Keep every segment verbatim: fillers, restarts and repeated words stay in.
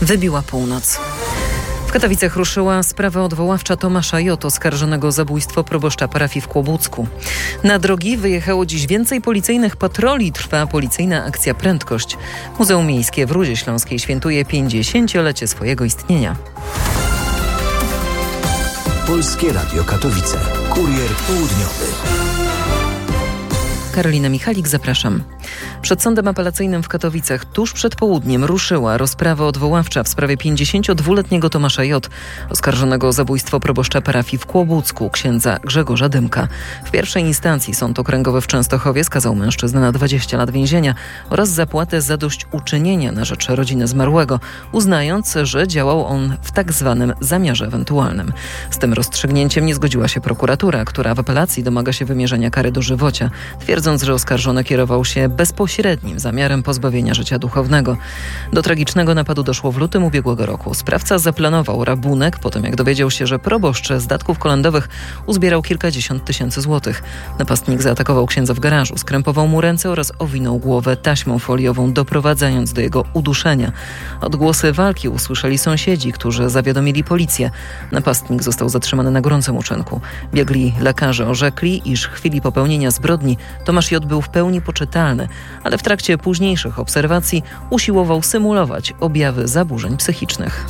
Wybiła północ. W Katowicach ruszyła sprawa odwoławcza Tomasza J., oskarżonego o zabójstwo proboszcza parafii w Kłobucku. Na drogi wyjechało dziś więcej policyjnych patroli. Trwa policyjna akcja Prędkość. Muzeum Miejskie w Rudzie Śląskiej świętuje pięćdziesięciolecie swojego istnienia. Polskie Radio Katowice. Kurier południowy. Karolina Michalik, zapraszam. Przed Sądem Apelacyjnym w Katowicach tuż przed południem ruszyła rozprawa odwoławcza w sprawie pięćdziesięciodwuletniego Tomasza J., oskarżonego o zabójstwo proboszcza parafii w Kłobucku, księdza Grzegorza Dymka. W pierwszej instancji Sąd Okręgowy w Częstochowie skazał mężczyznę na dwadzieścia lat więzienia oraz zapłatę zadośćuczynienia na rzecz rodziny zmarłego, uznając, że działał on w tak zwanym zamiarze ewentualnym. Z tym rozstrzygnięciem nie zgodziła się prokuratura, która w apelacji domaga się wymierzenia kary dożywocia, twierdząc, że oskarżony kierował się bezpośrednim zamiarem pozbawienia życia duchownego. Do tragicznego napadu doszło w lutym ubiegłego roku. Sprawca zaplanował rabunek po tym, jak dowiedział się, że proboszcz z datków kolędowych uzbierał kilkadziesiąt tysięcy złotych. Napastnik zaatakował księdza w garażu, skrępował mu ręce oraz owinął głowę taśmą foliową, doprowadzając do jego uduszenia. Odgłosy walki usłyszeli sąsiedzi, którzy zawiadomili policję. Napastnik został zatrzymany na gorącym uczynku. Biegli lekarze orzekli, iż w chwili popełnienia zbrodni Tomasz J. był w pełni poczytalny, ale w trakcie późniejszych obserwacji usiłował symulować objawy zaburzeń psychicznych.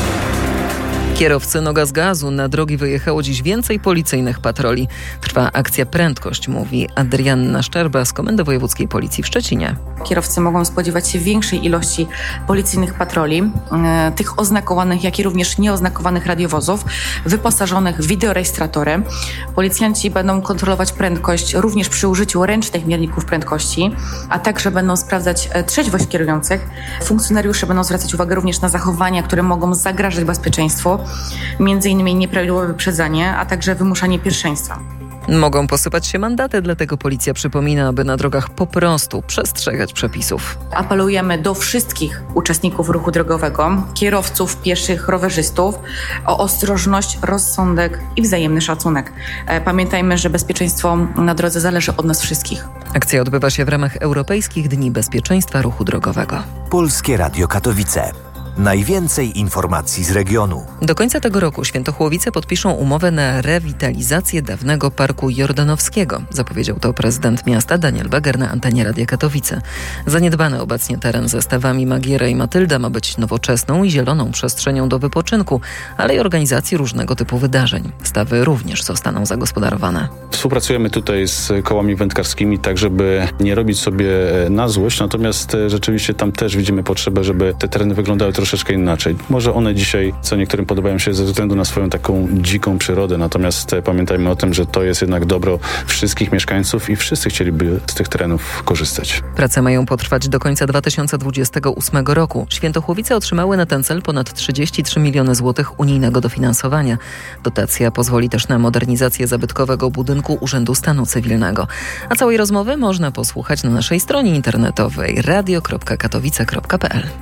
Kierowcy noga z gazu. Na drogi wyjechało dziś więcej policyjnych patroli. Trwa akcja Prędkość, mówi Adrianna Szczerba z Komendy Wojewódzkiej Policji w Szczecinie. Kierowcy mogą spodziewać się większej ilości policyjnych patroli, e, tych oznakowanych, jak i również nieoznakowanych radiowozów, wyposażonych w wideorejestratory. Policjanci będą kontrolować prędkość również przy użyciu ręcznych mierników prędkości, a także będą sprawdzać trzeźwość kierujących. Funkcjonariusze będą zwracać uwagę również na zachowania, które mogą zagrażać bezpieczeństwu, między innymi nieprawidłowe wyprzedzanie, a także wymuszanie pierwszeństwa. Mogą posypać się mandaty, dlatego policja przypomina, aby na drogach po prostu przestrzegać przepisów. Apelujemy do wszystkich uczestników ruchu drogowego, kierowców, pieszych, rowerzystów o ostrożność, rozsądek i wzajemny szacunek. Pamiętajmy, że bezpieczeństwo na drodze zależy od nas wszystkich. Akcja odbywa się w ramach Europejskich Dni Bezpieczeństwa Ruchu Drogowego. Polskie Radio Katowice. Najwięcej informacji z regionu. Do końca tego roku Świętochłowice podpiszą umowę na rewitalizację dawnego Parku Jordanowskiego. Zapowiedział to prezydent miasta Daniel Beger na antenie Radia Katowice. Zaniedbany obecnie teren ze stawami Magiera i Matylda ma być nowoczesną i zieloną przestrzenią do wypoczynku, ale i organizacji różnego typu wydarzeń. Stawy również zostaną zagospodarowane. Współpracujemy tutaj z kołami wędkarskimi, tak żeby nie robić sobie na złość, natomiast rzeczywiście tam też widzimy potrzebę, żeby te tereny wyglądały troszeczkę inaczej. Może one dzisiaj, co niektórym podobają się ze względu na swoją taką dziką przyrodę, natomiast pamiętajmy o tym, że to jest jednak dobro wszystkich mieszkańców i wszyscy chcieliby z tych terenów korzystać. Prace mają potrwać do końca dwa tysiące dwudziestego ósmego roku. Świętochłowice otrzymały na ten cel ponad trzydzieści trzy miliony złotych unijnego dofinansowania. Dotacja pozwoli też na modernizację zabytkowego budynku Urzędu Stanu Cywilnego. A całej rozmowy można posłuchać na naszej stronie internetowej radio kropka katowice kropka p l.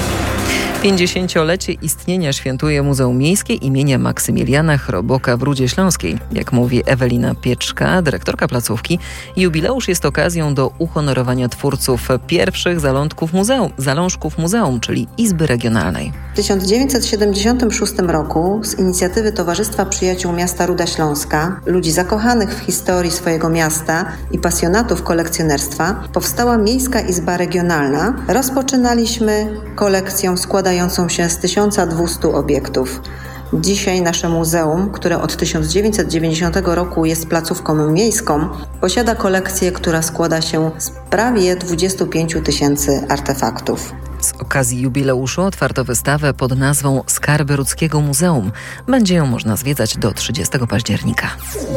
pięćdziesięciolecie istnienia świętuje Muzeum Miejskie imienia Maksymiliana Chroboka w Rudzie Śląskiej. Jak mówi Ewelina Pieczka, dyrektorka placówki, jubileusz jest okazją do uhonorowania twórców pierwszych zalążków muzeum, zalążków muzeum, czyli Izby Regionalnej. W tysiąc dziewięćset siedemdziesiątym szóstym roku z inicjatywy Towarzystwa Przyjaciół Miasta Ruda Śląska, ludzi zakochanych w historii swojego miasta i pasjonatów kolekcjonerstwa, powstała Miejska Izba Regionalna. Rozpoczynaliśmy kolekcją składającą się z tysiąc dwieście obiektów. Dzisiaj nasze muzeum, które od tysiąc dziewięćset dziewięćdziesiątego roku jest placówką miejską, posiada kolekcję, która składa się z prawie dwudziestu pięciu tysięcy artefaktów. Z okazji jubileuszu otwarto wystawę pod nazwą Skarby Rudzkiego Muzeum. Będzie ją można zwiedzać do trzydziestego października.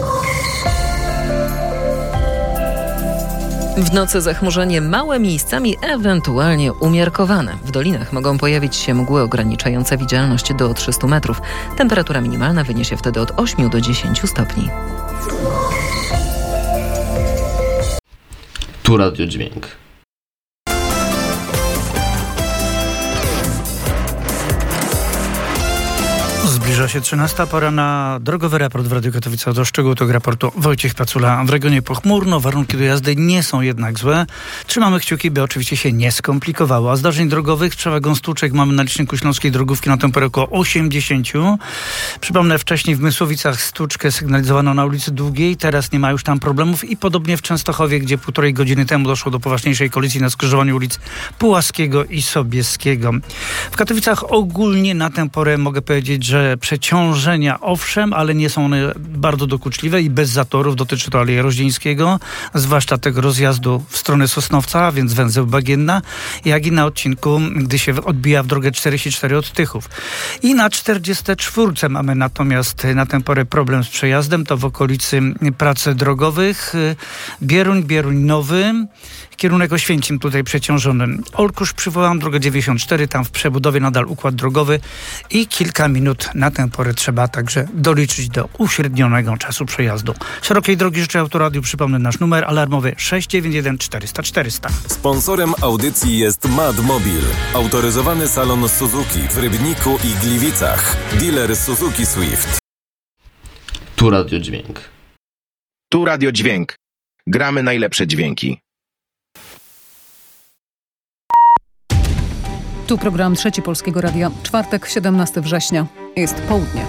W nocy zachmurzenie małe, miejscami ewentualnie umiarkowane. W dolinach mogą pojawić się mgły ograniczające widzialność do trzystu metrów. Temperatura minimalna wyniesie wtedy od ośmiu do dziesięciu stopni. Tu radiodźwięk. Zbliża Zbliża się trzynasta, pora na drogowy raport w Radiu Katowice. Do szczegółów tego raportu Wojciech Pacula. W regionie pochmurno, warunki do jazdy nie są jednak złe. Trzymamy kciuki, by oczywiście się nie skomplikowało. A zdarzeń drogowych przewagą stłuczek mamy na liczniku Śląskiej drogówki na temperę około osiemdziesiąt. Przypomnę, wcześniej w Mysłowicach stłuczkę sygnalizowano na ulicy Długiej, teraz nie ma już tam problemów i podobnie w Częstochowie, gdzie półtorej godziny temu doszło do poważniejszej kolizji na skrzyżowaniu ulic Pułaskiego i Sobieskiego. W Katowicach ogólnie na tę porę mogę powiedzieć, że przeciążenia owszem, ale nie są one bardzo dokuczliwe i bez zatorów. Dotyczy to Aleje Roździeńskiego, zwłaszcza tego rozjazdu w stronę Sosnowca, więc węzeł Bagienna, jak i na odcinku, gdy się odbija w drogę czterdzieści cztery od Tychów. I na czterdziestej czwartej mamy natomiast na tę porę problem z przejazdem, to w okolicy prac drogowych. Bieruń, Bieruń Nowy, kierunek Oświęcim tutaj przeciążony. Olkusz, przywołam drogę dziewięćdziesiąt cztery, tam w przebudowie nadal układ drogowy i kilka minut na tę porę trzeba także doliczyć do uśrednionego czasu przejazdu. Szerokiej drogi życzę Autoradiu, przypomnę nasz numer alarmowy sześć dziewięć jeden czterysta czterysta. Sponsorem audycji jest Madmobil, autoryzowany salon Suzuki w Rybniku i Gliwicach. Dealer Suzuki Swift. Tu Radio Dźwięk. Tu Radio Dźwięk. Gramy najlepsze dźwięki. Tu program Trzeci Polskiego Radia. Czwartek, siedemnastego września. Jest południe.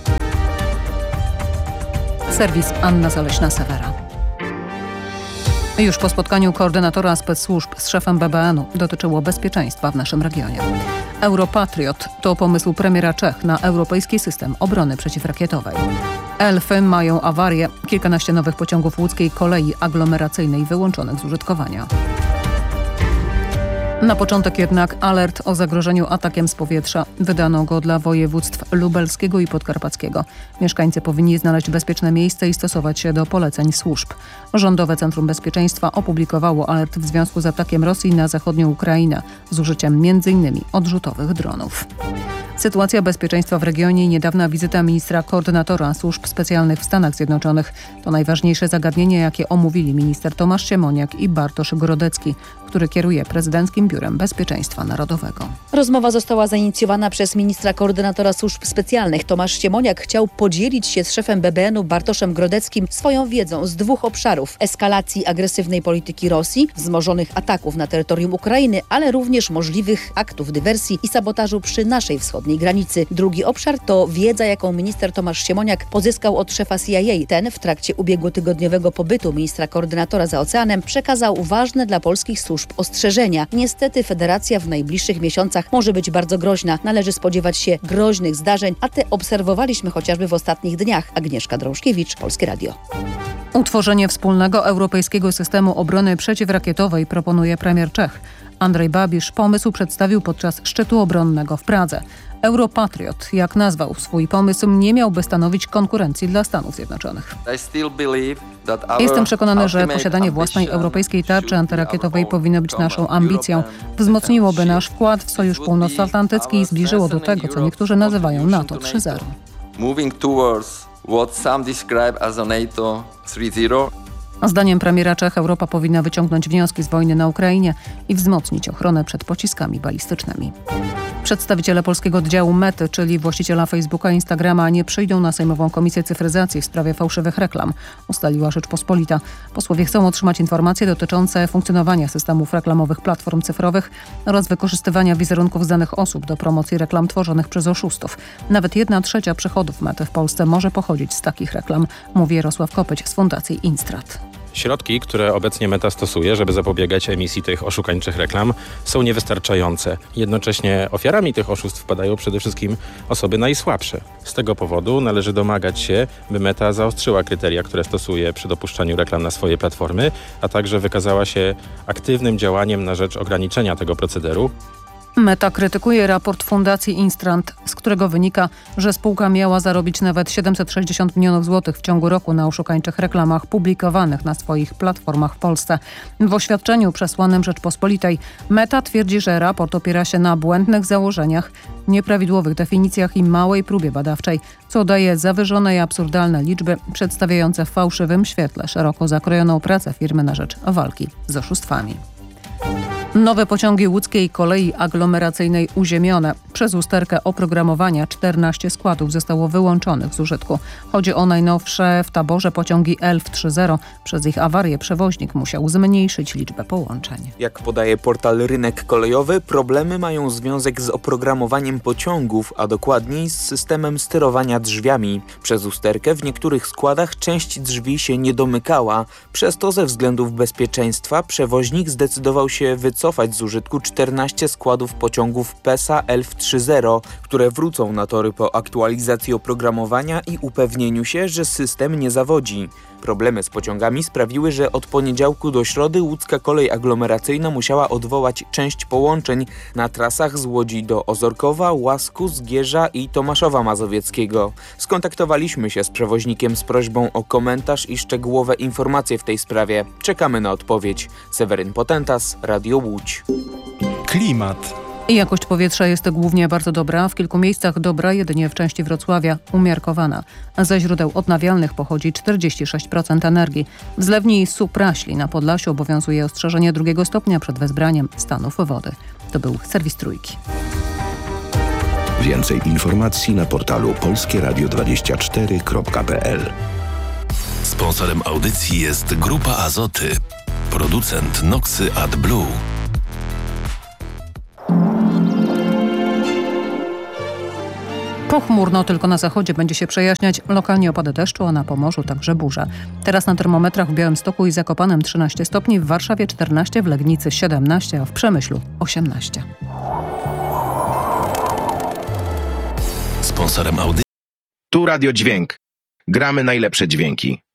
Serwis Anna Zaleśna-Sewera. Już po spotkaniu koordynatora spec-służb z szefem B B N-u dotyczyło bezpieczeństwa w naszym regionie. Europatriot to pomysł premiera Czech na europejski system obrony przeciwrakietowej. Elfy mają awarię. Kilkanaście nowych pociągów łódzkiej kolei aglomeracyjnej wyłączonych z użytkowania. Na początek jednak alert o zagrożeniu atakiem z powietrza. Wydano go dla województw lubelskiego i podkarpackiego. Mieszkańcy powinni znaleźć bezpieczne miejsce i stosować się do poleceń służb. Rządowe Centrum Bezpieczeństwa opublikowało alert w związku z atakiem Rosji na zachodnią Ukrainę z użyciem między innymi odrzutowych dronów. Sytuacja bezpieczeństwa w regionie i niedawna wizyta ministra koordynatora służb specjalnych w Stanach Zjednoczonych to najważniejsze zagadnienie, jakie omówili minister Tomasz Siemoniak i Bartosz Grodecki, który kieruje prezydenckim Biurem Bezpieczeństwa Narodowego. Rozmowa została zainicjowana przez ministra koordynatora służb specjalnych. Tomasz Siemoniak chciał podzielić się z szefem B B N-u Bartoszem Grodeckim swoją wiedzą z dwóch obszarów: eskalacji agresywnej polityki Rosji, wzmożonych ataków na terytorium Ukrainy, ale również możliwych aktów dywersji i sabotażu przy naszej wschodniej granicy. Drugi obszar to wiedza, jaką minister Tomasz Siemoniak pozyskał od szefa C I A. Ten w trakcie ubiegłotygodniowego pobytu ministra koordynatora za oceanem przekazał ważne dla polskich służb ostrzeżenia. Niestety federacja w najbliższych miesiącach może być bardzo groźna. Należy spodziewać się groźnych zdarzeń, a te obserwowaliśmy chociażby w ostatnich dniach. Agnieszka Drążkiewicz, Polskie Radio. Utworzenie wspólnego europejskiego systemu obrony przeciwrakietowej proponuje premier Czech. Andrzej Babisz pomysł przedstawił podczas szczytu obronnego w Pradze. Europatriot, jak nazwał swój pomysł, nie miałby stanowić konkurencji dla Stanów Zjednoczonych. Jestem przekonany, że posiadanie własnej europejskiej tarczy antyrakietowej powinno być naszą ambicją. Wzmocniłoby nasz wkład w Sojusz Północnoatlantycki i zbliżyło do tego, co niektórzy nazywają NATO trzy zero. Zdaniem premiera Czech Europa powinna wyciągnąć wnioski z wojny na Ukrainie i wzmocnić ochronę przed pociskami balistycznymi. Przedstawiciele polskiego oddziału Mety, czyli właściciela Facebooka i Instagrama, nie przyjdą na Sejmową Komisję Cyfryzacji w sprawie fałszywych reklam, ustaliła Rzeczpospolita. Posłowie chcą otrzymać informacje dotyczące funkcjonowania systemów reklamowych platform cyfrowych oraz wykorzystywania wizerunków z danych osób do promocji reklam tworzonych przez oszustów. Nawet jedna trzecia przychodów Mety w Polsce może pochodzić z takich reklam, mówi Jarosław Kopeć z Fundacji Instrat. Środki, które obecnie Meta stosuje, żeby zapobiegać emisji tych oszukańczych reklam, są niewystarczające. Jednocześnie ofiarami tych oszustw wpadają przede wszystkim osoby najsłabsze. Z tego powodu należy domagać się, by Meta zaostrzyła kryteria, które stosuje przy dopuszczaniu reklam na swoje platformy, a także wykazała się aktywnym działaniem na rzecz ograniczenia tego procederu. Meta krytykuje raport Fundacji Instrant, z którego wynika, że spółka miała zarobić nawet siedemset sześćdziesiąt milionów złotych w ciągu roku na oszukańczych reklamach publikowanych na swoich platformach w Polsce. W oświadczeniu przesłanym Rzeczpospolitej Meta twierdzi, że raport opiera się na błędnych założeniach, nieprawidłowych definicjach i małej próbie badawczej, co daje zawyżone i absurdalne liczby przedstawiające w fałszywym świetle szeroko zakrojoną pracę firmy na rzecz walki z oszustwami. Nowe pociągi łódzkiej kolei aglomeracyjnej uziemione. Przez usterkę oprogramowania czternaście składów zostało wyłączonych z użytku. Chodzi o najnowsze w taborze pociągi Elf trzy zero. Przez ich awarię przewoźnik musiał zmniejszyć liczbę połączeń. Jak podaje portal Rynek Kolejowy, problemy mają związek z oprogramowaniem pociągów, a dokładniej z systemem sterowania drzwiami. Przez usterkę w niektórych składach część drzwi się nie domykała. Przez to ze względów bezpieczeństwa przewoźnik zdecydował się wycofać z użytku czternaście składów pociągów PESA Elf trzy zero, które wrócą na tory po aktualizacji oprogramowania i upewnieniu się, że system nie zawodzi. Problemy z pociągami sprawiły, że od poniedziałku do środy łódzka kolej aglomeracyjna musiała odwołać część połączeń na trasach z Łodzi do Ozorkowa, Łasku, Zgierza i Tomaszowa Mazowieckiego. Skontaktowaliśmy się z przewoźnikiem z prośbą o komentarz i szczegółowe informacje w tej sprawie. Czekamy na odpowiedź. Seweryn Potentas, Radio Łódź. Klimat. Jakość powietrza jest głównie bardzo dobra, w kilku miejscach dobra, jedynie w części Wrocławia umiarkowana. Ze źródeł odnawialnych pochodzi czterdzieści sześć procent energii. W zlewni Supraśli na Podlasiu obowiązuje ostrzeżenie drugiego stopnia przed wezbraniem stanów wody. To był serwis Trójki. Więcej informacji na portalu polskie radio dwadzieścia cztery kropka p l. Sponsorem audycji jest Grupa Azoty, producent Noxy AdBlue. Pochmurno, tylko na zachodzie będzie się przejaśniać, lokalnie opady deszczu, a na Pomorzu także burza. Teraz na termometrach w Białymstoku i Zakopanem trzynaście stopni, w Warszawie czternaście, w Legnicy siedemnaście, a w Przemyślu osiemnaście. Sponsorem audycji Tu Radio Dźwięk. Gramy najlepsze dźwięki.